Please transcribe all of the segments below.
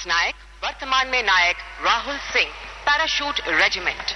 Lance नायक, वर्तमान में नायक Rahul Singh, parachute regiment.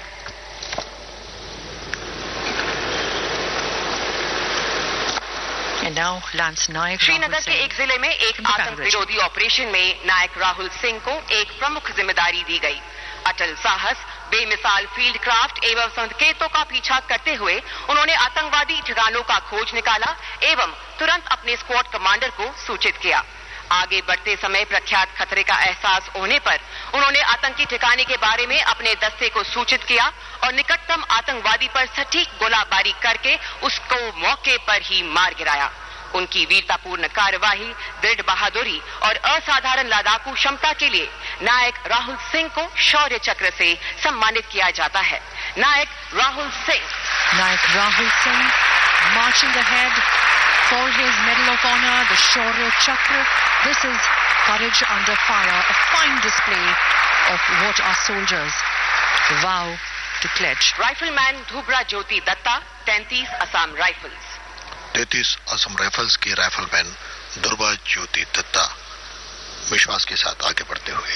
Srinagar के एक जिले में एक आतंक विरोधी ऑपरेशन में नायक राहुल सिंह को एक प्रमुख जिम्मेदारी दी गई। अटल साहस, बेमिसाल फील्ड क्राफ्ट एवं संकेतों का पीछा करते हुए उन्होंने आतंकवादी ठिकानों का खोज निकाला एवं तुरंत अपने स्क्वाड कमांडर को सूचित किया। आगे बढ़ते समय प्रख्यात खतरे का एहसास होने पर उन्होंने आतंकी ठिकाने के बारे में अपने दस्ते को सूचित किया और निकटतम आतंकवादी पर सटीक गोलाबारी करके उसको मौके पर ही मार गिराया। उनकी वीरतापूर्ण कार्यवाही, दृढ़ बहादुरी और असाधारण लड़ाकू क्षमता के लिए नायक राहुल सिंह को शौर्य चक्र से सम्मानित किया जाता है। नायक Rahul Singh marching ahead for his Medal of Honor, the Shaurya Chakra. This is courage under fire, a fine display of what our soldiers vow to pledge. Rifleman धुबरा Jyoti Dutta, 33 Assam rifles. 33 Assam rifles के राइफलमैन धुबरा ज्योति दत्ता विश्वास के साथ आगे बढ़ते हुए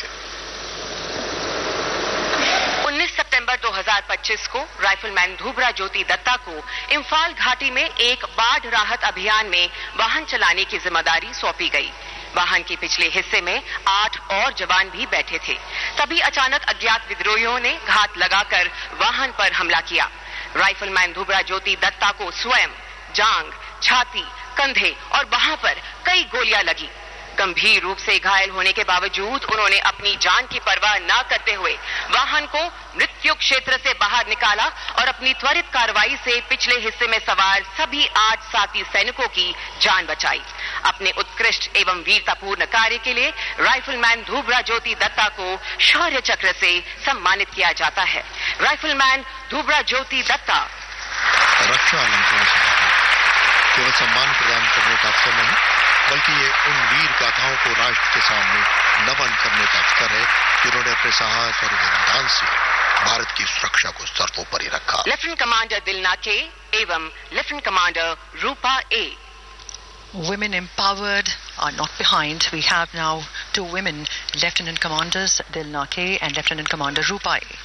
19 सितंबर 2025 को राइफलमैन धुबरा ज्योति दत्ता को इम्फाल घाटी में एक बाढ़ राहत अभियान में वाहन चलाने की जिम्मेदारी सौंपी गई। वाहन के पिछले हिस्से में 8 और जवान भी बैठे थे। तभी अचानक अज्ञात विद्रोहियों ने घात लगाकर वाहन पर हमला किया। राइफलमैन धुबरा ज्योति दत्ता को स्वयं, जांग, छाती, कंधे और बाह पर कई गोलियां लगी। गंभीर रूप से घायल होने के बावजूद उन्होंने अपनी जान की परवाह न करते हुए वाहन को मृत्यु क्षेत्र से बाहर निकाला और अपनी त्वरित कार्रवाई से पिछले हिस्से में सवार सभी 8 साथी सैनिकों की जान बचाई। अपने उत्कृष्ट एवं वीरतापूर्ण कार्य के लिए राइफलमैन धुबरा ज्योति दत्ता को शौर्य चक्र से सम्मानित किया जाता है। राइफलमैन धुबरा ज्योति दत्ता रक्षा अलंकरण केवल सम्मान प्रदान करने का अवसर नहीं, बल्कि ये उन वीर गाथाओं को राष्ट्र के सामने नमन करने का अवसर है जिन्होंने अपने साहस और बलिदान से भारत की सुरक्षा को सर्वोपरि रखा। लेफ्टिनेंट कमांडर दिलना के एवं lieutenant commander Rupa A. Women empowered are not behind. We have now 2 women, Lieutenant Commanders Dilna K and Lieutenant Commander Rupa A.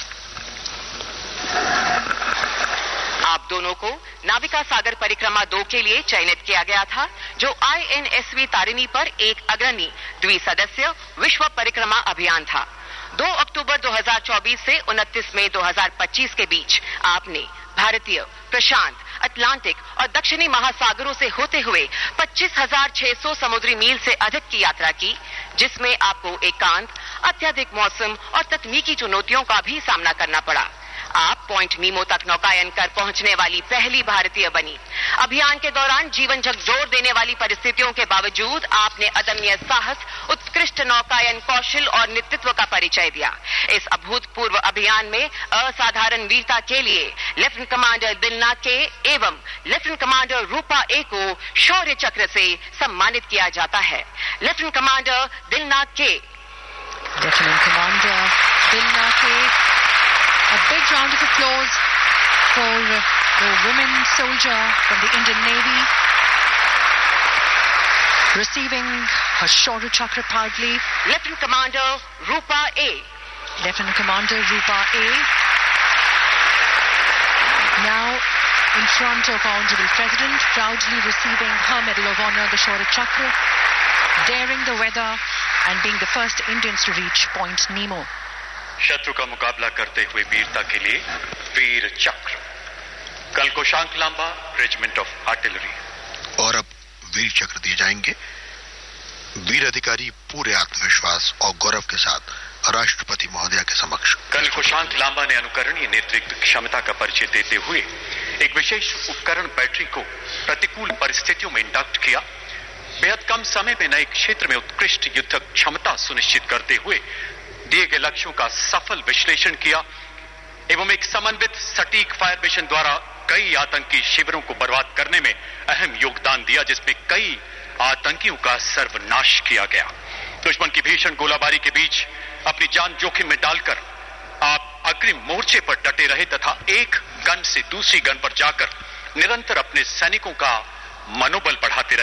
आप दोनों को नाविका सागर परिक्रमा 2 के लिए चयनित किया गया था, जो INSV तारिणी पर एक अग्रणी द्विसदस्य विश्व परिक्रमा अभियान था। 2 अक्टूबर 2024 से 29 मई 2025 के बीच आपने भारतीय, प्रशांत, अटलांटिक और दक्षिणी महासागरों से होते हुए 25,600 समुद्री मील से अधिक की यात्रा की, जिसमें आपको एकांत, अत्यधिक मौसम और तकनीकी चुनौतियों का भी सामना करना पड़ा। आप पॉइंट नीमो तक नौकायन कर पहुंचने वाली पहली भारतीय बनी। अभियान के दौरान जीवन झकझोर देने वाली परिस्थितियों के बावजूद आपने अदम्य साहस, उत्कृष्ट नौकायन कौशल और नेतृत्व का परिचय दिया। इस अभूतपूर्व अभियान में असाधारण वीरता के लिए लेफ्टिनेंट कमांडर दिलना के एवं लेफ्टिनेंट कमांडर रूपा ए को शौर्य चक्र से सम्मानित किया जाता है। लेफ्टिनेंट कमांडर दिलना के। लेफ्टिनेंट कमांडर दिलना के। A big round of applause for the women soldier from the Indian Navy receiving her Shaurya Chakra proudly. Lieutenant Commander Rupa A. Lieutenant Commander Rupa A. Now in front of our Honorable President, proudly receiving her Medal of Honor, the Shaurya Chakra, daring the weather and being the first Indians to reach Point Nemo. शत्रु का मुकाबला करते हुए वीरता के लिए वीर चक्र। कल को शांकलांबा रेजिमेंट ऑफ आर्टिलरी। और अब वीर चक्र दिए जाएंगे वीर अधिकारी पूरे आत्मविश्वास और गौरव के साथ राष्ट्रपति महोदया के समक्ष। कल को शांकलांबा ने अनुकरणीय नेतृत्व क्षमता का परिचय देते हुए एक विशेष उपकरण बैटरी को प्रतिकूल परिस्थितियों में इंडक्ट किया। बेहद कम समय में नए क्षेत्र में उत्कृष्ट युद्ध क्षमता सुनिश्चित करते हुए दिए गए लक्ष्यों का सफल विश्लेषण किया एवं एक समन्वित सटीक फायर मिशन द्वारा कई आतंकी शिविरों को बर्बाद करने में अहम योगदान दिया, जिसमें कई आतंकियों का सर्वनाश किया गया। दुश्मन की भीषण गोलाबारी के बीच अपनी जान जोखिम में डालकर आप अग्रिम मोर्चे पर डटे रहे तथा एक गन से दूसरी गन पर जाकर निरंतर अपने सैनिकों का मनोबल बढ़ाते रहे।